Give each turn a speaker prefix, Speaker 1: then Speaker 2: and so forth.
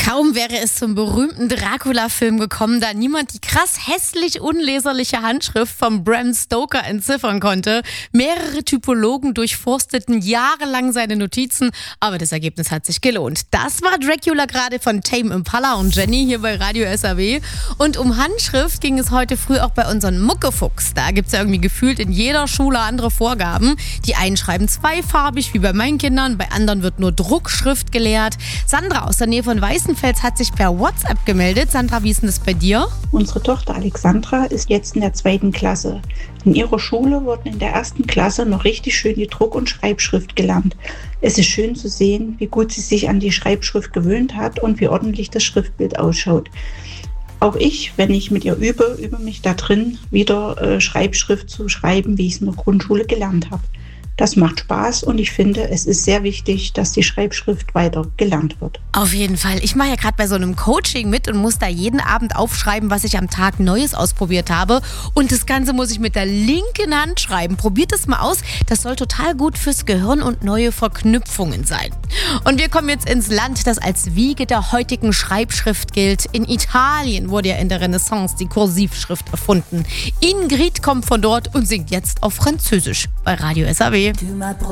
Speaker 1: Kaum wäre es zum berühmten Dracula-Film gekommen, da niemand die krass hässlich unleserliche Handschrift von Bram Stoker entziffern konnte. Mehrere Typologen durchforsteten jahrelang seine Notizen, aber das Ergebnis hat sich gelohnt. Das war Dracula gerade von Tame Impala und Jenny hier bei Radio SAW. Und um Handschrift ging es heute früh auch bei unseren Muckefuchs. Da gibt es ja irgendwie gefühlt in jeder Schule andere Vorgaben. Die einen schreiben zweifarbig, wie bei meinen Kindern, bei anderen wird nur Druckschrift gelehrt. Sandra aus der Nähe von Weißenfels hat sich per WhatsApp gemeldet. Sandra, wie ist denn das bei dir?
Speaker 2: Unsere Tochter Alexandra ist jetzt in der 2. Klasse. In ihrer Schule wurden in der 1. Klasse noch richtig schön die Druck- und Schreibschrift gelernt. Es ist schön zu sehen, wie gut sie sich an die Schreibschrift gewöhnt hat und wie ordentlich das Schriftbild ausschaut. Auch ich, wenn ich mit ihr übe mich da drin, wieder Schreibschrift zu schreiben, wie ich es in der Grundschule gelernt habe. Das macht Spaß und ich finde, es ist sehr wichtig, dass die Schreibschrift weiter gelernt wird.
Speaker 1: Auf jeden Fall. Ich mache ja gerade bei so einem Coaching mit und muss da jeden Abend aufschreiben, was ich am Tag Neues ausprobiert habe. Und das Ganze muss ich mit der linken Hand schreiben. Probiert es mal aus. Das soll total gut fürs Gehirn und neue Verknüpfungen sein. Und wir kommen jetzt ins Land, das als Wiege der heutigen Schreibschrift gilt. In Italien wurde ja in der Renaissance die Kursivschrift erfunden. Ingrid kommt von dort und singt jetzt auf Französisch bei Radio SAW.